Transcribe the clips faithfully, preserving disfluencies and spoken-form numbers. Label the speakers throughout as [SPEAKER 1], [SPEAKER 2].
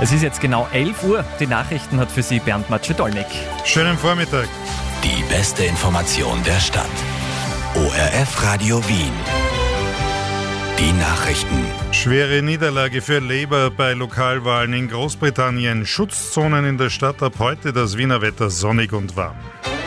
[SPEAKER 1] Es ist jetzt genau elf Uhr. Die Nachrichten hat für Sie Bernd Matsche-Dolnick.
[SPEAKER 2] Schönen Vormittag.
[SPEAKER 3] Die beste Information der Stadt. O R F Radio Wien. Die Nachrichten.
[SPEAKER 2] Schwere Niederlage für Labour bei Lokalwahlen in Großbritannien. Schutzzonen in der Stadt, ab heute das Wiener Wetter sonnig und warm.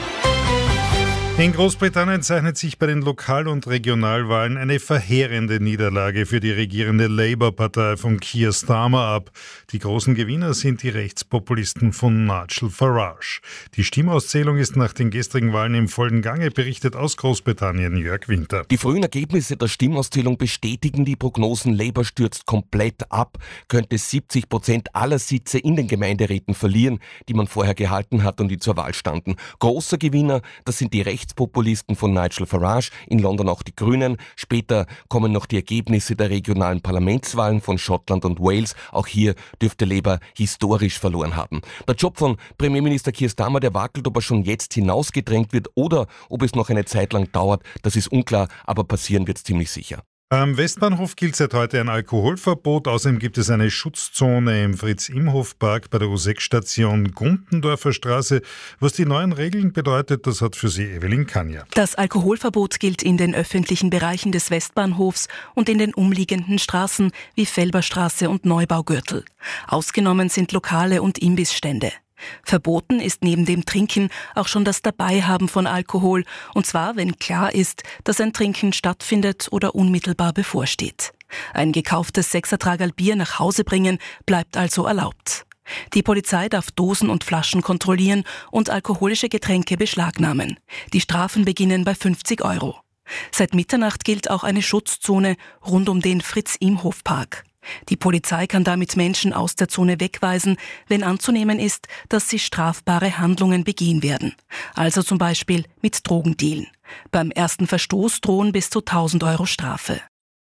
[SPEAKER 2] In Großbritannien zeichnet sich bei den Lokal- und Regionalwahlen eine verheerende Niederlage für die regierende Labour-Partei von Keir Starmer ab. Die großen Gewinner sind die Rechtspopulisten von Nigel Farage. Die Stimmauszählung ist nach den gestrigen Wahlen im vollen Gange, berichtet aus Großbritannien Jörg Winter.
[SPEAKER 4] Die frühen Ergebnisse der Stimmauszählung bestätigen die Prognosen. Labour stürzt komplett ab, könnte siebzig Prozent aller Sitze in den Gemeinderäten verlieren, die man vorher gehalten hat und die zur Wahl standen. Großer Gewinner, das sind die Rechtspopulisten von Nigel Farage, in London auch die Grünen. Später kommen noch die Ergebnisse der regionalen Parlamentswahlen von Schottland und Wales. Auch hier dürfte Labour historisch verloren haben. Der Job von Premierminister Keir Starmer, der wackelt, ob er schon jetzt hinausgedrängt wird oder ob es noch eine Zeit lang dauert. Das ist unklar, aber passieren wird es ziemlich sicher.
[SPEAKER 2] Am Westbahnhof gilt seit heute ein Alkoholverbot. Außerdem gibt es eine Schutzzone im Fritz-Imhoff-Park bei der U sechs Station Guntendorfer Straße. Was die neuen Regeln bedeutet, das hat für Sie Evelyn Kanja.
[SPEAKER 5] Das Alkoholverbot gilt in den öffentlichen Bereichen des Westbahnhofs und in den umliegenden Straßen wie Felberstraße und Neubaugürtel. Ausgenommen sind Lokale und Imbissstände. Verboten ist neben dem Trinken auch schon das Dabeihaben von Alkohol, und zwar, wenn klar ist, dass ein Trinken stattfindet oder unmittelbar bevorsteht. Ein gekauftes Sechsertragerl Bier nach Hause bringen bleibt also erlaubt. Die Polizei darf Dosen und Flaschen kontrollieren und alkoholische Getränke beschlagnahmen. Die Strafen beginnen bei fünfzig Euro. Seit Mitternacht gilt auch eine Schutzzone rund um den Fritz-Imhoff-Park. Die Polizei kann damit Menschen aus der Zone wegweisen, wenn anzunehmen ist, dass sie strafbare Handlungen begehen werden. Also zum Beispiel mit Drogendealen. Beim ersten Verstoß drohen bis zu tausend Euro Strafe.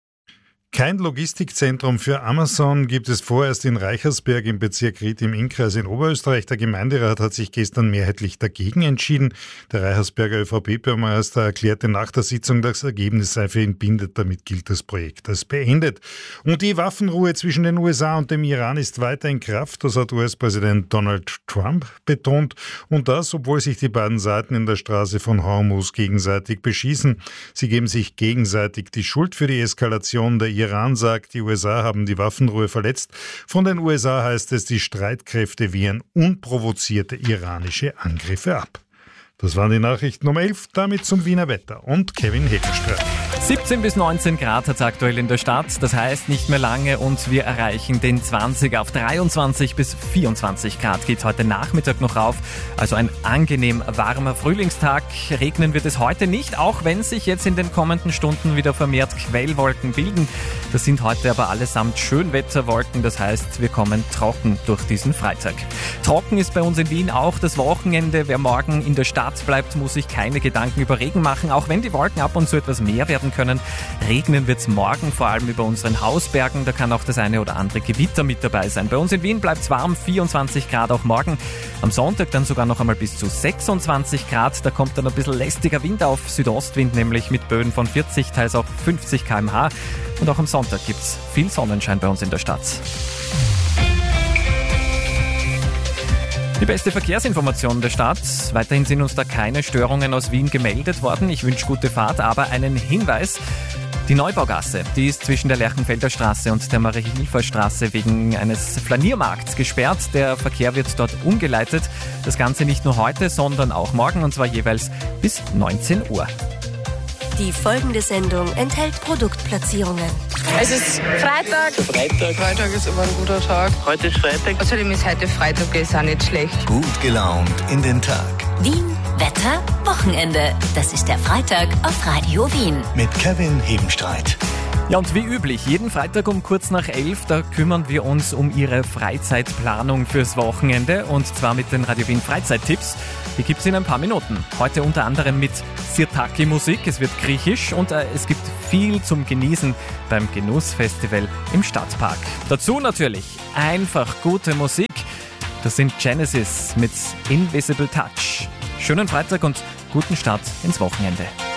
[SPEAKER 2] Kein Logistikzentrum für Amazon gibt es vorerst in Reichersberg im Bezirk Ried im Innkreis in Oberösterreich. Der Gemeinderat hat sich gestern mehrheitlich dagegen entschieden. Der Reichersberger ÖVP-Bürgermeister erklärte nach der Sitzung, das Ergebnis sei für ihn bindend. Damit gilt das Projekt als beendet. Und die Waffenruhe zwischen den U S A und dem Iran ist weiter in Kraft. Das hat U S-Präsident Donald Trump betont. Und das, obwohl sich die beiden Seiten in der Straße von Hormuz gegenseitig beschießen. Sie geben sich gegenseitig die Schuld für die Eskalation. Der Iran sagt, die U S A haben die Waffenruhe verletzt. Von den U S A heißt es, die Streitkräfte wehren unprovozierte iranische Angriffe ab. Das waren die Nachrichten um elf, damit zum Wiener Wetter und Kevin Hegelstreit.
[SPEAKER 1] siebzehn bis neunzehn Grad hat es aktuell in der Stadt, das heißt nicht mehr lange und wir erreichen den zwanzig. Auf dreiundzwanzig bis vierundzwanzig Grad geht heute Nachmittag noch rauf, also ein angenehm warmer Frühlingstag. Regnen wird es heute nicht, auch wenn sich jetzt in den kommenden Stunden wieder vermehrt Quellwolken bilden. Das sind heute aber allesamt Schönwetterwolken, das heißt, wir kommen trocken durch diesen Freitag. Trocken ist bei uns in Wien auch das Wochenende. Wer morgen in der Stadt bleibt, muss sich keine Gedanken über Regen machen, auch wenn die Wolken ab und zu etwas mehr werden können. Regnen wird es morgen, vor allem über unseren Hausbergen. Da kann auch das eine oder andere Gewitter mit dabei sein. Bei uns in Wien bleibt es warm, vierundzwanzig Grad auch morgen. Am Sonntag dann sogar noch einmal bis zu sechsundzwanzig Grad. Da kommt dann ein bisschen lästiger Wind auf, Südostwind nämlich mit Böen von vierzig, teils auch fünfzig Kilometer pro Stunde. Und auch am Sonntag gibt es viel Sonnenschein bei uns in der Stadt. Die beste Verkehrsinformation der Stadt. Weiterhin sind uns da keine Störungen aus Wien gemeldet worden. Ich wünsche gute Fahrt, aber einen Hinweis. Die Neubaugasse, die ist zwischen der Lerchenfelder Straße und der Marie-Hilfer Straße wegen eines Flaniermarkts gesperrt. Der Verkehr wird dort umgeleitet. Das Ganze nicht nur heute, sondern auch morgen, und zwar jeweils bis neunzehn Uhr.
[SPEAKER 6] Die folgende Sendung enthält Produktplatzierungen.
[SPEAKER 7] Es ist Freitag.
[SPEAKER 8] Freitag.
[SPEAKER 7] Freitag ist immer ein guter Tag.
[SPEAKER 8] Heute ist Freitag.
[SPEAKER 7] Außerdem ist heute Freitag, ist auch nicht schlecht.
[SPEAKER 3] Gut gelaunt in den Tag.
[SPEAKER 6] Wien, Wetter, Wochenende. Das ist der Freitag auf Radio Wien.
[SPEAKER 3] Mit Kevin Hebenstreit.
[SPEAKER 1] Ja, und wie üblich, jeden Freitag um kurz nach elf, da kümmern wir uns um Ihre Freizeitplanung fürs Wochenende, und zwar mit den Radio Wien Freizeittipps. Die gibt es in ein paar Minuten. Heute unter anderem mit Sirtaki-Musik, es wird griechisch und äh, es gibt viel zum Genießen beim Genussfestival im Stadtpark. Dazu natürlich einfach gute Musik. Das sind Genesis mit Invisible Touch. Schönen Freitag und guten Start ins Wochenende.